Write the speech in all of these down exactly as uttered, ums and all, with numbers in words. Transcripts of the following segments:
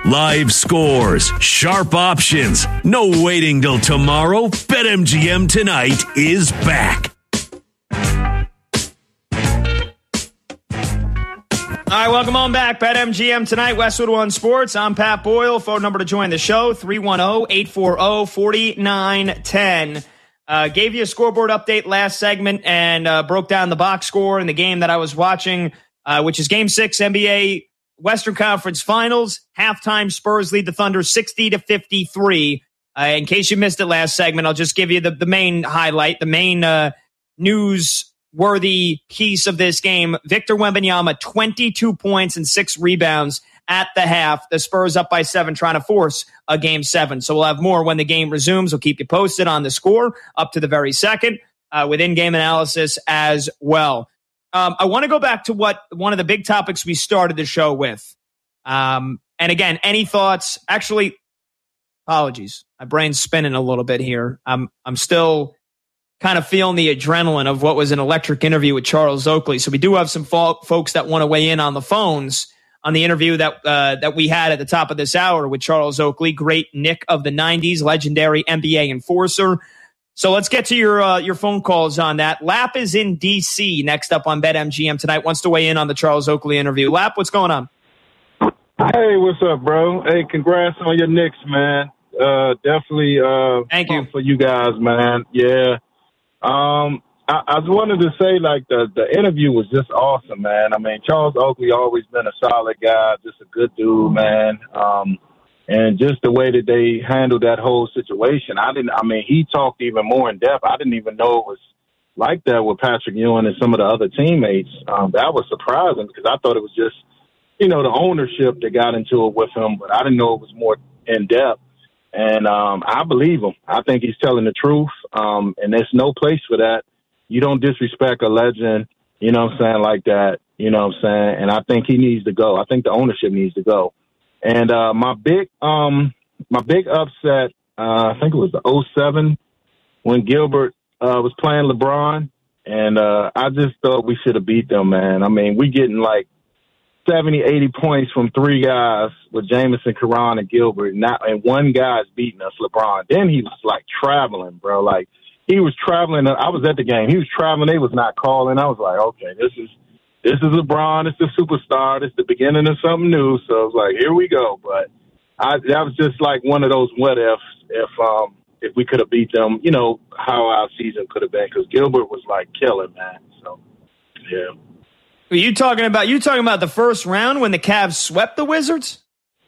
Live scores, sharp options, no waiting till tomorrow. BetMGM Tonight is back. All right, welcome on back. BetMGM Tonight, Westwood One Sports. I'm Pat Boyle. Phone number to join the show, three one zero, eight four zero, four nine one zero. Uh, gave you a scoreboard update last segment and uh, broke down the box score in the game that I was watching, uh, which is Game six, N B A Western Conference Finals. Halftime, Spurs lead the Thunder sixty to fifty-three. Uh, in case you missed it last segment, I'll just give you the, the main highlight, the main uh, news worthy piece of this game. Victor Wembanyama, twenty-two points and six rebounds at the half. The Spurs up by seven, trying to force a game seven. So we'll have more when the game resumes. We'll keep you posted on the score up to the very second uh, with in-game analysis as well. Um, I want to go back to what one of the big topics we started the show with. Um, and again, any thoughts? Actually, apologies. My brain's spinning a little bit here. I'm I'm still kind of feeling the adrenaline of what was an electric interview with Charles Oakley. So we do have some fo- folks that want to weigh in on the phones on the interview that uh, that we had at the top of this hour with Charles Oakley, great Nick of the nineties, legendary N B A enforcer. So let's get to your uh, your phone calls on that. Lap is in D C next up on BetMGM Tonight. Wants to weigh in on the Charles Oakley interview. Lap, what's going on? Hey, what's up, bro? Hey, congrats on your Knicks, man. Uh, definitely uh, Thank you. for you guys, man. Yeah. Um, I, I just wanted to say, like, the, the interview was just awesome, man. I mean, Charles Oakley always been a solid guy, just a good dude, man. Um, and just the way that they handled that whole situation, I didn't. I mean, he talked even more in depth. I didn't even know it was like that with Patrick Ewing and some of the other teammates. Um, that was surprising because I thought it was just, you know, the ownership that got into it with him, but I didn't know it was more in depth. And um, I believe him. I think he's telling the truth, um, and there's no place for that. You don't disrespect a legend, you know what I'm saying, like that, you know what I'm saying? And I think he needs to go. I think the ownership needs to go. And uh, my big um, my big upset, uh, I think it was the oh seven when Gilbert uh, was playing LeBron, and uh, I just thought we should have beat them, man. I mean, we getting like seventy, eighty points from three guys with Jamison, Caron, and Gilbert, and, not, and one guy's beating us, LeBron. Then he was, like, traveling, bro. Like, he was traveling. I was at the game. He was traveling. They was not calling. I was like, okay, this is this is LeBron. It's the superstar. It's the beginning of something new. So I was like, here we go. But I, that was just like one of those what ifs if um, if we could have beat them, you know, how our season could have been, because Gilbert was, like, killing, man. So, yeah. Are you talking about you talking about the first round when the Cavs swept the Wizards?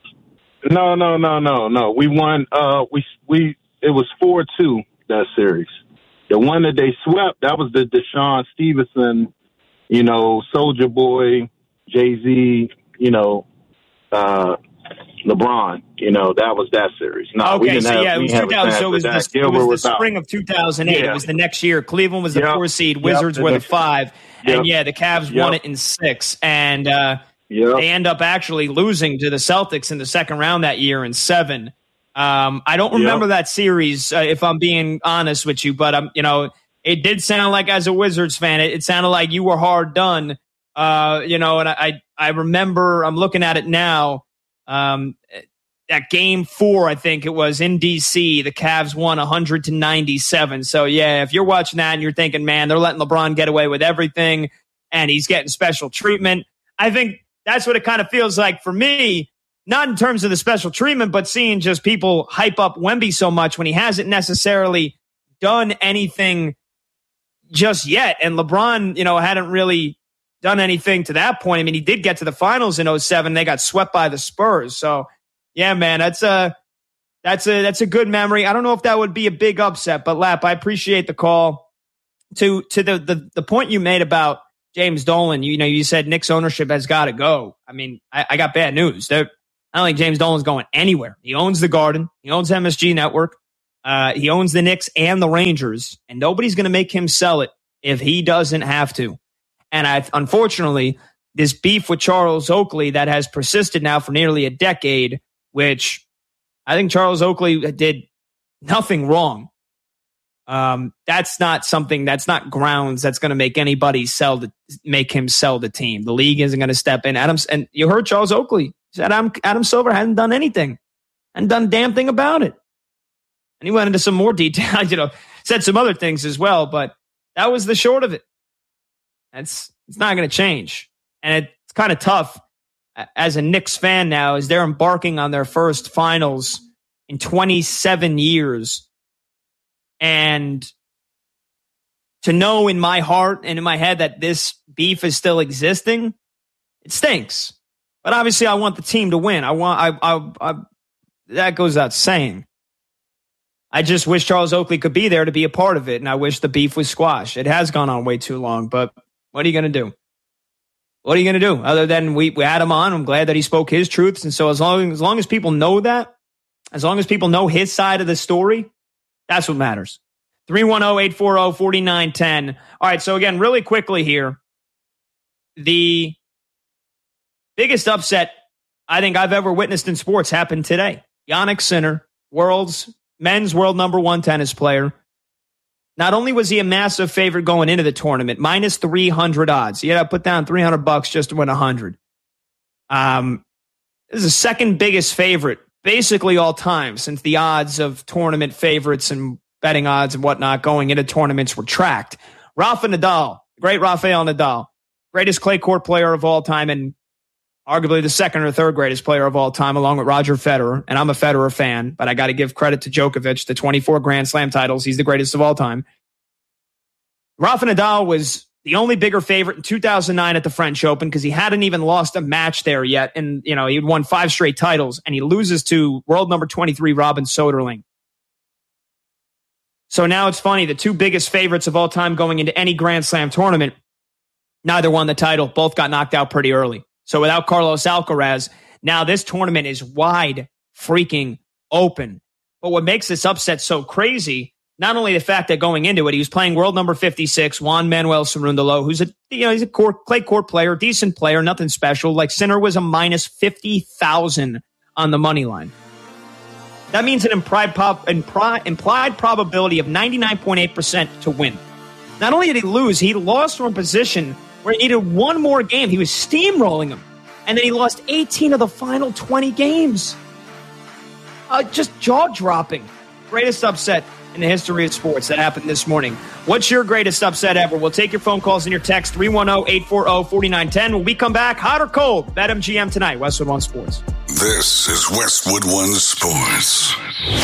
No, no, no, no, no. We won. Uh, we we it was four two that series. The one that they swept, that was the Deshaun Stevenson, you know, Soulja Boy, Jay-Z, you know, uh, LeBron. You know, that was that series. No, okay, we didn't so have, yeah, it was two thousand. So it was the, it was was the spring out. of two thousand eight. Yeah. It was the next year. Cleveland was the yep. four seed. Wizards yep. were the five. Yep. And yeah, the Cavs yep. won it in six. And uh, yep. they end up actually losing to the Celtics in the second round that year in seven. Um, I don't remember yep. that series, uh, if I'm being honest with you, but um, you know, it did sound like, as a Wizards fan, it, it sounded like you were hard done. Uh, you know, and I, I remember, I'm looking at it now. Um, at game four, I think it was in D C, the Cavs won one hundred to ninety-seven. So yeah, if you're watching that and you're thinking, man, they're letting LeBron get away with everything and he's getting special treatment, I think that's what it kind of feels like for me. Not in terms of the special treatment, but seeing just people hype up Wemby so much when he hasn't necessarily done anything just yet. And LeBron, you know, hadn't really done anything to that point. I mean, he did get to the finals in oh seven. They got swept by the Spurs. So, yeah, man, that's a, that's a, that's a good memory. I don't know if that would be a big upset, but Lap, I appreciate the call. To, to the, the, the point you made about James Dolan, you know, you said Knicks ownership has got to go. I mean, I, I got bad news. They're, I don't think James Dolan's going anywhere. He owns the Garden. He owns M S G Network. Uh, he owns the Knicks and the Rangers, and nobody's going to make him sell it if he doesn't have to. And I, unfortunately, this beef with Charles Oakley that has persisted now for nearly a decade, which I think Charles Oakley did nothing wrong. Um, that's not something, that's not grounds that's going to make anybody sell the, make him sell the team. The league isn't going to step in. Adams, and you heard Charles Oakley He said Adam, Adam Silver hadn't done anything and done a damn thing about it. And he went into some more detail, you know, said some other things as well, but that was the short of it. That's it's not going to change. And it's kind of tough as a Knicks fan now as they're embarking on their first finals in twenty-seven years. And to know in my heart and in my head that this beef is still existing, it stinks. But obviously I want the team to win. I want, I, I, I that goes without saying. I just wish Charles Oakley could be there to be a part of it, and I wish the beef was squashed. It has gone on way too long, but what are you going to do? What are you going to do? Other than we, we had him on, I'm glad that he spoke his truths, and so as long, as long as people know that, as long as people know his side of the story, that's what matters. three one zero, eight four zero, four nine one zero. All right, so again, really quickly here, the biggest upset I think I've ever witnessed in sports happened today. Jannik Sinner, world's men's world number one tennis player. Not only was he a massive favorite going into the tournament, minus three hundred odds. You had to put down three hundred bucks just to win one hundred. Um, this is the second biggest favorite, basically all time, since the odds of tournament favorites and betting odds and whatnot going into tournaments were tracked. Rafa Nadal, great Rafael Nadal, greatest clay court player of all time, and arguably the second or third greatest player of all time, along with Roger Federer. And I'm a Federer fan, but I got to give credit to Djokovic, the twenty-four Grand Slam titles. He's the greatest of all time. Rafa Nadal was the only bigger favorite in two thousand nine at the French Open because he hadn't even lost a match there yet. And, you know, he'd won five straight titles, and he loses to world number twenty-three, Robin Soderling. So now it's funny, the two biggest favorites of all time going into any Grand Slam tournament, neither won the title. Both got knocked out pretty early. So without Carlos Alcaraz, now this tournament is wide freaking open. But what makes this upset so crazy, not only the fact that going into it, he was playing world number fifty-six, Juan Manuel Cerundolo, who's a, you know, he's a court, clay court player, decent player, nothing special. Like Sinner was a minus fifty thousand on the money line. That means an implied, pop, implied, implied probability of ninety-nine point eight percent to win. Not only did he lose, he lost from a position where he needed one more game. He was steamrolling him. And then he lost eighteen of the final twenty games. Uh, just jaw-dropping. Greatest upset in the history of sports that happened this morning. What's your greatest upset ever? We'll take your phone calls and your text, three one zero, eight four zero, four nine one zero. When we come back, hot or cold, BetMGM tonight, Westwood One Sports. This is Westwood One Sports.